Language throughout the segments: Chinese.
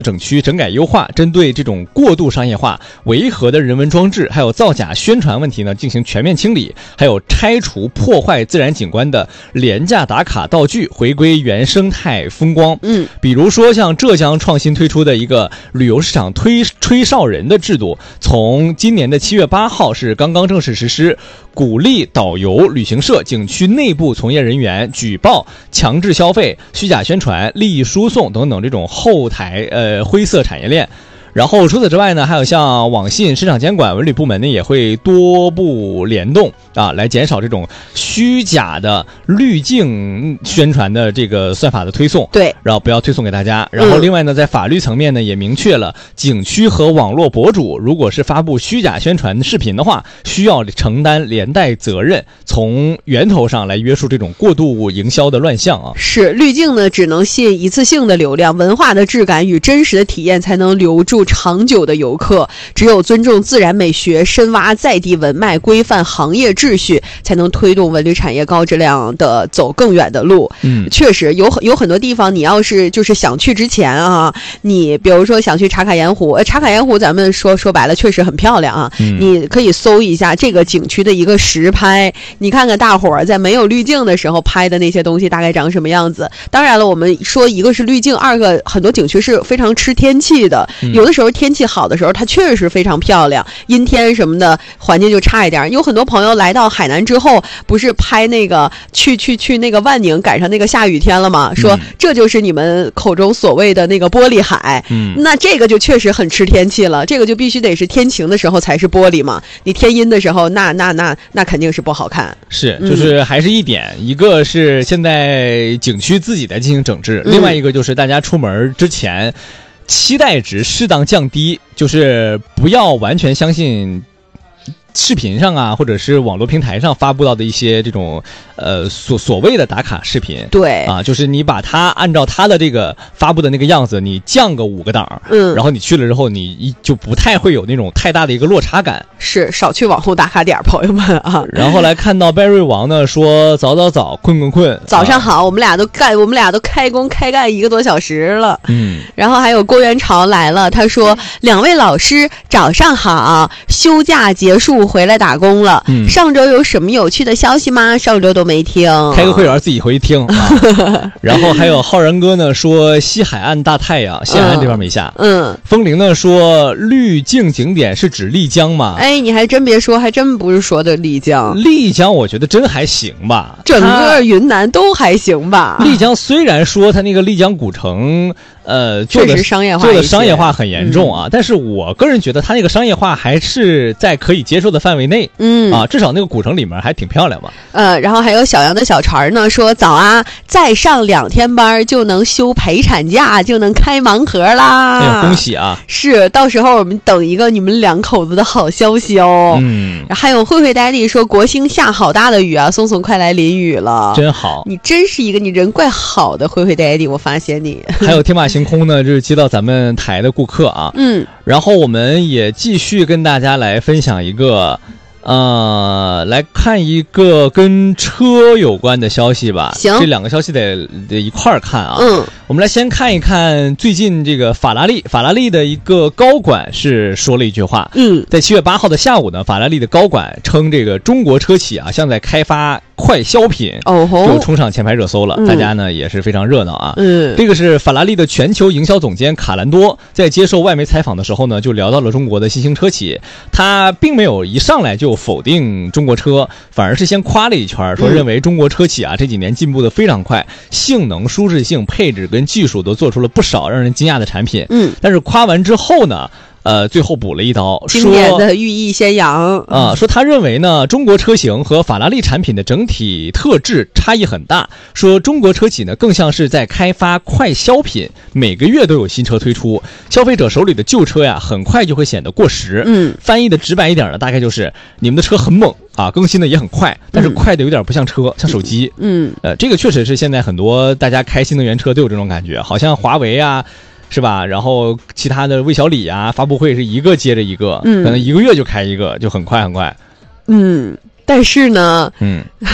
整区整改优化，针对这种过度商业化、违和的人文装置，还有造假宣传问题呢，进行全面清理，还有拆除破坏自然景观的廉价打卡道具，回归原生态风光。比如说像浙江创新推出的一个旅游市场吹哨人的制度，从今年的7月8号是刚刚正式实施，鼓励导游、旅行社、景区内部从业人员举报强制消费、虚假宣传、利益输送等等这种后台灰色产业链。然后除此之外呢，还有像网信、市场监管、文旅部门呢，也会多部联动啊，来减少这种虚假的滤镜宣传的这个算法的推送。 对， 然后不要推送给大家。然后另外呢，在法律层面呢，也明确了景区和网络博主如果是发布虚假宣传视频的话，需要承担连带责任，从源头上来约束这种过度营销的乱象啊。 是，滤镜呢只能吸引一次性的流量，文化的质感与真实的体验才能留住长久的游客。只有尊重自然美学，深挖在地文脉，规范行业秩序，才能推动文旅产业高质量的走更远的路。确实有很多地方，你要是就是想去之前啊，你比如说想去茶卡盐湖，茶卡盐湖咱们说白了确实很漂亮啊，你可以搜一下这个景区的一个实拍，你看看大伙儿在没有滤镜的时候拍的那些东西大概长什么样子。当然了，我们说一个是滤镜，二个很多景区是非常吃天气的，有的时候天气好的时候它确实非常漂亮，阴天什么的环境就差一点。有很多朋友来到海南之后，不是拍那个去那个万宁赶上那个下雨天了吗？说这就是你们口中所谓的那个玻璃海。那这个就确实很吃天气了，这个就必须得是天晴的时候才是玻璃嘛，你天阴的时候那肯定是不好看。 是，就是还是一点，一个是现在景区自己在进行整治，另外一个就是大家出门之前期待值适当降低，就是不要完全相信视频上啊，或者是网络平台上发布到的一些这种所谓的打卡视频。对啊，就是你把它按照它的这个发布的那个样子，你降个5个档，然后你去了之后，你就不太会有那种太大的一个落差感。 是，少去网红打卡点，朋友们啊。 然后来看到贝瑞王呢说早，困。 早上好，我们俩都开工开干1个多小时了。然后还有郭元朝来了，他说2位老师早上好，休假结束回来打工了。上周有什么有趣的消息吗？上周都没听， 开个会员自己回去听啊。然后还有浩然哥呢说西海岸大太阳，西海岸这边没下。风铃呢说滤镜景点是指丽江吗？ 哎，你还真别说，还真不是说的丽江。 丽江我觉得真还行吧， 整个云南都还行吧。 丽江虽然说它那个丽江古城做的商业化很严重啊，但是我个人觉得它那个商业化还是在可以接受的范围内。至少那个古城里面还挺漂亮嘛。 然后还有小杨的小船呢说早啊，再上2天班就能休陪产假，就能开盲盒啦。 哎呦，恭喜啊！ 是，到时候我们等一个你们2口子的好消息哦。还有慧慧 daddy 说国兴下好大的雨啊，松松快来淋雨了， 真好。 你真是一个你人怪好的慧慧 daddy， 我发现你。 还有天马行空呢，就是接到咱们台的顾客啊。然后我们也继续跟大家来分享一个来看一个跟车有关的消息吧。行，这2个消息得一块儿看啊。我们来先看一看最近这个法拉利的一个高管是说了一句话。在7月8号的下午呢，法拉利的高管称这个中国车企啊，像在开发快消品，就冲上前排热搜了。大家呢也是非常热闹啊。这个是法拉利的全球营销总监卡兰多在接受外媒采访的时候呢，就聊到了中国的新兴车企。他并没有一上来就否定中国车，反而是先夸了一圈，说认为中国车企啊这几年进步的非常快，性能、舒适性、配置跟技术都做出了不少让人惊讶的产品。但是夸完之后呢，最后补了一刀， 经典的寓意先扬啊，说他认为呢，中国车型和法拉利产品的整体特质差异很大，说中国车企呢更像是在开发快消品，每个月都有新车推出，消费者手里的旧车呀，很快就会显得过时。翻译的直白一点呢，大概就是你们的车很猛啊，更新的也很快，但是快的有点不像车，像手机。这个确实是现在很多大家开新能源车都有这种感觉，好像华为啊。是吧？然后其他的魏小李啊，发布会是一个接着一个，可能1个月就开一个，就很快。但是呢，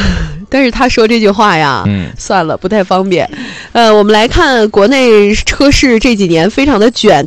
但是他说这句话呀，算了，不太方便。我们来看国内车市这几年非常的卷，